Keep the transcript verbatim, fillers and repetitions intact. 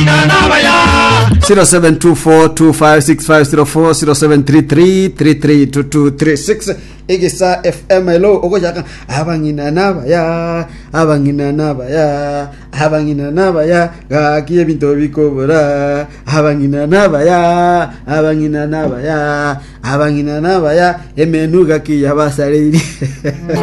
zero seven two four two five six five zero four zero seven three three three three two two three six. Igisa F M hello ogoyaka abangina nabaya abangina nabaya abangina nabaya gakiye bintu bikobora abangina nabaya abangina nabaya abangina nabaya emenuga kiyabasariri.